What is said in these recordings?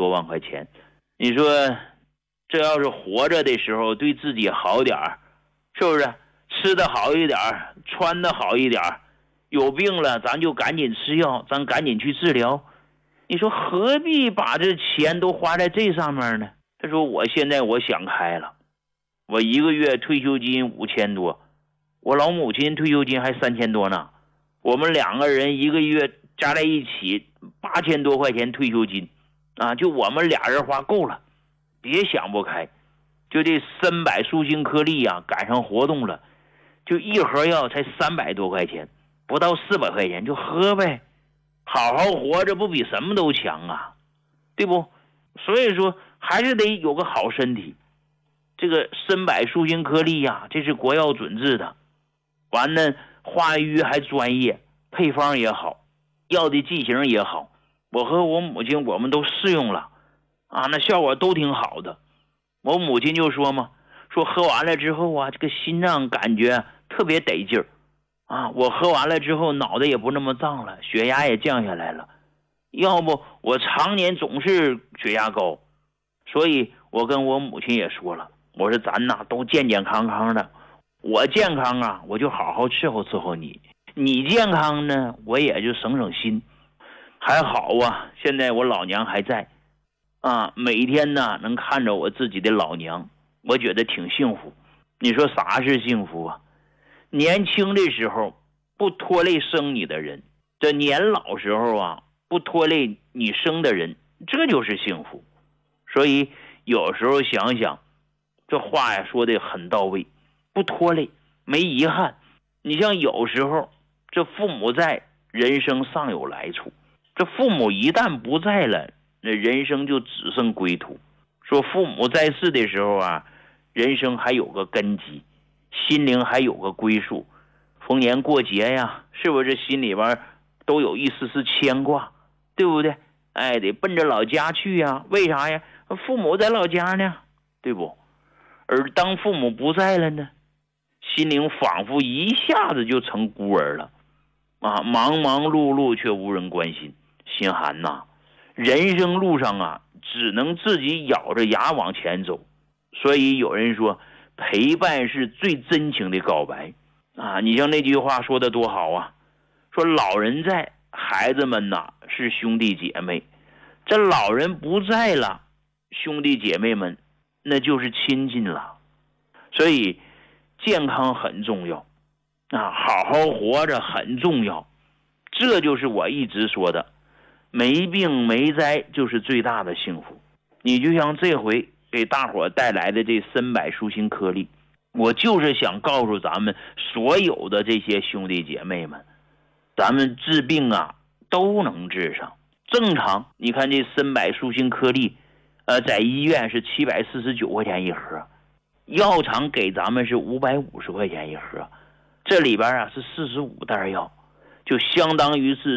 多万块钱。你说这要是活着的时候对自己好点儿，是不是？吃的好一点，穿的好一点，有病了咱就赶紧吃药，咱赶紧去治疗。你说何必把这钱都花在这上面呢？他说我现在我想开了，我一个月退休金5000多，我老母亲退休金还3000多呢，我们2个人一个月加在一起8000多块钱退休金啊，就我们俩人花够了，别想不开。就这参柏舒心颗粒啊，赶上活动了，就一盒药才300多块钱，不到400块钱，就喝呗。好好活着不比什么都强啊，对不？所以说还是得有个好身体。这个参柏舒心颗粒啊，这是国药准治的，完了化瘀还专业，配方也好，药的剂型也好，我和我母亲我们都试用了啊，那效果都挺好的。我母亲就说嘛，说喝完了之后啊，这个心脏感觉特别得劲儿啊，我喝完了之后脑袋也不那么胀了，血压也降下来了。要不我常年总是血压高，所以我跟我母亲也说了，我说咱呐都健健康康的，我健康啊我就好好伺候伺候你，你健康呢我也就省省心。还好啊，现在我老娘还在啊，每天呢能看着我自己的老娘，我觉得挺幸福。你说啥是幸福啊？年轻的时候不拖累生你的人，这年老时候啊不拖累你生的人，这就是幸福。所以有时候想想这话呀说的很到位，不拖累没遗憾。你像有时候这父母在，人生尚有来处，这父母一旦不在了，那人生就只剩归途。说父母在世的时候啊，人生还有个根基，心灵还有个归宿。逢年过节呀，是不是心里边都有一丝丝牵挂，对不对？哎，得奔着老家去呀。为啥呀？父母在老家呢，对不？而当父母不在了呢，心灵仿佛一下子就成孤儿了啊！忙忙碌碌却无人关心，心寒呐。人生路上啊，只能自己咬着牙往前走。所以有人说，陪伴是最真情的告白啊！你像那句话说的多好啊，说老人在，孩子们呐是兄弟姐妹，这老人不在了，兄弟姐妹们那就是亲近了。所以健康很重要啊，好好活着很重要。这就是我一直说的，没病没灾就是最大的幸福。你就像这回给大伙带来的这参柏舒心颗粒，我就是想告诉咱们所有的这些兄弟姐妹们，咱们治病啊都能治上。正常你看这参柏舒心颗粒在医院是749块钱一盒，药厂给咱们是550块钱一盒，这里边啊是45袋药，就相当于是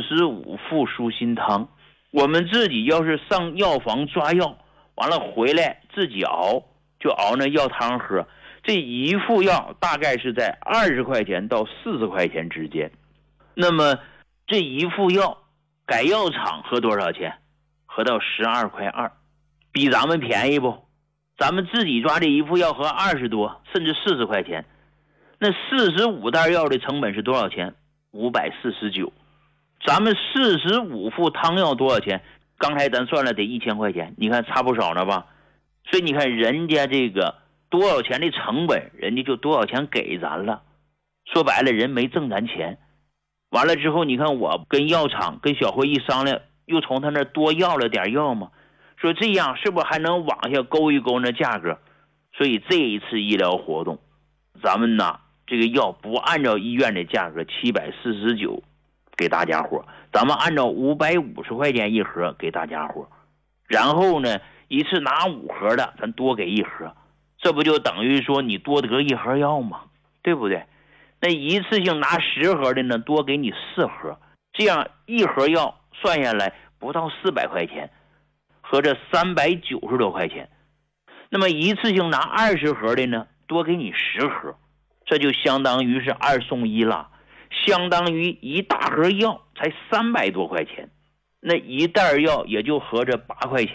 45副舒心汤。我们自己要是上药房抓药，完了回来自己熬，就熬那药汤喝。这一副药大概是在20块钱到40块钱之间。那么这一副药改药厂合多少钱？合到12块2，比咱们便宜不？咱们自己抓这一副药合20多甚至40块钱。那45袋药的成本是多少钱？549。咱们45副汤药多少钱？刚才咱算了得1000块钱，你看差不少了吧？所以你看人家这个多少钱的成本，人家就多少钱给咱了。说白了，人没挣咱钱。完了之后，你看我跟药厂跟小辉一商量，又从他那多要了点药嘛，说这样是不是还能往下勾一勾那价格？所以这一次医疗活动，咱们呢这个药不按照医院的价格749给大家伙，咱们按照550块钱一盒给大家伙，然后呢一次拿5盒的咱多给1盒，这不就等于说你多得1盒药吗？对不对？那一次性拿10盒的呢多给你4盒，这样1盒药算下来不到400块钱，合着390多块钱。那么一次性拿20盒的呢多给你10盒，这就相当于是2送1了，相当于一大盒药才300多块钱，那一袋药也就合着8块钱。